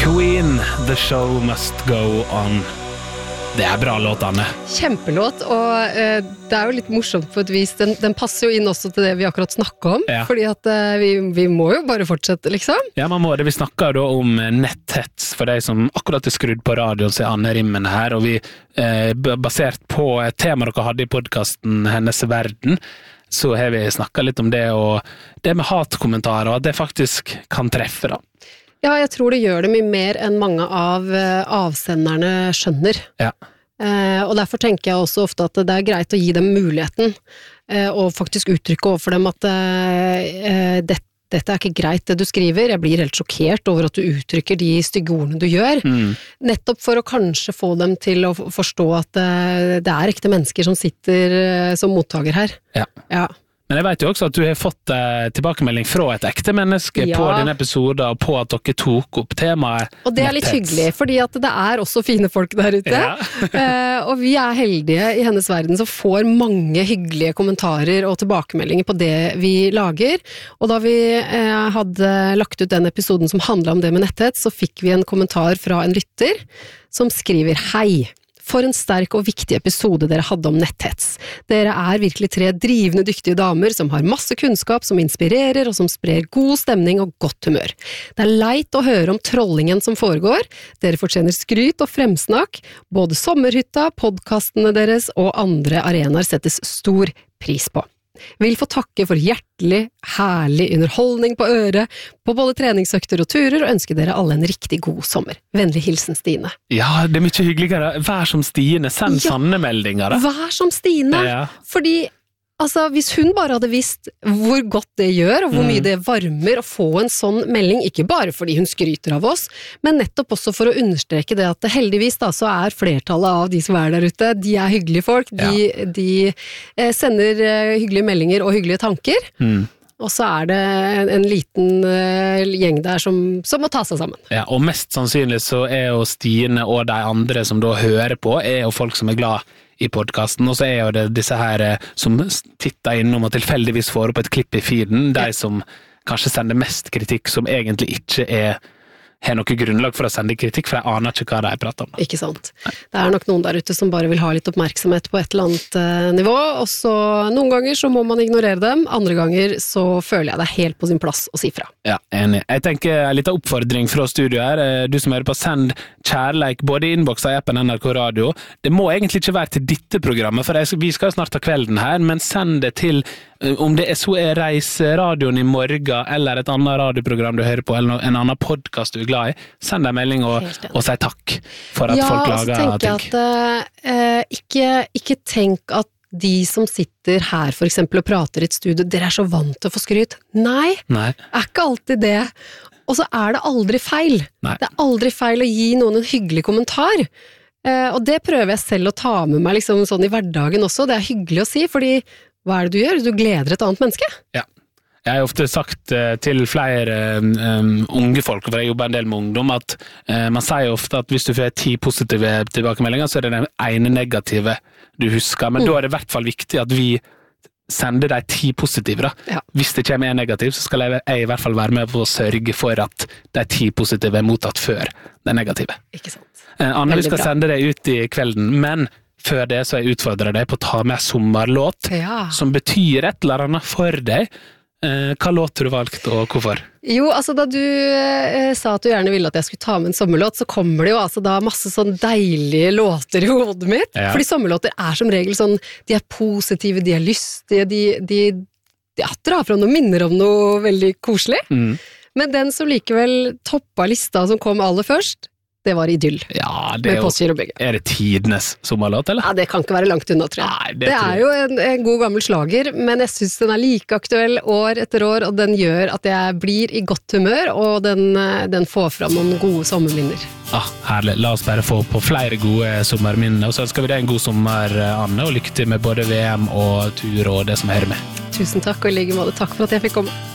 Queen, The Show Must Go On. Det bra låt, Anne. Kjempelåt, og det jo litt morsomt på et vis. Den passer jo inn også til det vi akkurat snakket om, fordi at vi må jo bare fortsette, liksom. Ja, man må det. Vi snakker da om netthets for de som akkurat skrudd på radioen, så Anne Rimmen her, og vi basert på et tema dere hadde i podcasten Hennes Verden, så har vi snakket litt om det, og det med hatkommentarer, og at det faktisk kan treffe da. Ja, jeg tror det gjør det mye mer enn mange av avsenderne skjønner. Ja. Og derfor tenker jeg også ofte at det greit å gi dem muligheten, og faktisk uttrykke overfor dem at dette ikke greit det du skriver, jeg blir helt sjokkert over at du uttrykker de stygge ordene du gjør, nettopp for å kanskje få dem til å forstå at det ekte mennesker som sitter som mottaker her. Ja. Ja. Men jeg vet jo også at du har fått tilbakemelding fra et ekte menneske på denne episoden, og på at dere tok opp temaet. Og det litt hyggelig, fordi at det også fine folk der ute. Ja. Og vi heldige i Hennes Verden som får mange hyggelige kommentarer og tilbakemeldinger på det vi lager. Og da vi hadde lagt ut den episoden som handlet om det med netthets, så fikk vi en kommentar fra en lytter som skriver: Hei! For en sterk og viktig episode dere hadde om netthets. Dere virkelig 3 drivende dyktige damer som har masse kunnskap, som inspirerer og som sprer god stemning og godt humør. Det leit å høre om trollingen som foregår. Dere fortjener skryt og fremsnakk. Både sommerhytta, podcastene deres og andre arenaer settes stor pris på. Vil få takke for hjertelig, herlig underholdning på øret, på både treningsøkter og turer, og ønske dere alle en riktig god sommer. Vennlig hilsen Stine. Ja, det mye hyggeligere. Vær som Stine, send sanne meldinger. Vær som Stine, fordi altså, hvis hun bare hadde visst hvor godt det gjør, og hvor mye det varmer å få en sånn melding, ikke bare fordi hun skryter av oss, men nettopp også for å understreke det at heldigvis da, så flertallet av de som der ute, de hyggelige folk, de sender hyggelige meldinger og hyggelige tanker, og så det en liten gjeng der som må ta seg sammen. Ja, og mest sannsynlig så jo Stine og de andre som da hører på, jo folk som glad i podcasten, og så jo det disse her som titter innom og tilfeldigvis får opp et klipp i feeden, de som kanskje sender mest kritikk, som egentlig ikke har noe grunnlag for å sende kritikk, for jeg aner ikke hva de prater om. Ikke sant. Det nok noen der ute som bare vil ha litt oppmerksomhet på et eller annet nivå, og så noen ganger så må man ignorere dem, andre ganger så føler jeg det helt på sin plass å si fra. Ja, enig. Jeg tenker en liten oppfordring fra studio her, du som hører på, send kjærleik både i innboks og appen NRK Radio. Det må egentlig ikke være til dette programmet, for vi skal snart ta kvelden her, men send det til om det så Reiseradioen i morgen, eller et annet radioprogram du hører på, eller en annen podcast du glad i, send en melding og si takk for at folk lager ting. Ja, og så tenker jeg at ikke tenk at de som sitter her for eksempel og prater i et studio, dere så vant til å få skryt. Nei, ikke alltid det. Og så det aldri feil. Nei. Det aldri feil å gi noen en hyggelig kommentar. Og det prøver jeg selv å ta med meg liksom, sånn i hverdagen også. Det hyggelig å si, fordi hva det du gjør? Du gleder et annet menneske. Ja. Jeg har ofte sagt til flere unge folk, for jeg jobber en del med ungdom, at man sier ofte at hvis du får 10 positive tilbakemeldinger, så det den ene negative du husker. Men da det i hvert fall viktig at vi sender de 10 positive. Da. Ja. Hvis det kommer en negativ, så skal jeg i hvert fall være med på å sørge for at de 10 positive mottatt før de negative. Ikke sant. Anne, vi skal sende det ut i kvelden, men før det så jeg utfordrer deg på å ta med sommerlåt, som betyr et eller annet for deg. Hva låt du valgt, og hvorfor? Jo, altså da du sa at du gjerne ville at jeg skulle ta med en sommerlåt, så kommer det jo altså da masse sånn deilige låter i hodet mitt. Ja. Fordi sommerlåter som regel sånn, de positive, de lystige, de drar fra noen minner om noe veldig koselig. Men den som likevel toppa lista som kom aller først, det var Idyll. Ja, det det tidenes sommerlåt, eller? Ja, det kan ikke være langt unna, tror jeg. Nei, det jo en god gammel slager, men jeg synes den like aktuell år etter år, og den gjør at jeg blir i godt humør, og den får fram noen gode sommerminner. Herlig. La oss bare få på flere gode sommerminner, og så skal vi deg en god sommer, Anne, og lykke til med både VM og tur og det som hører med. Tusen takk, og i like måte takk for at jeg fikk komme.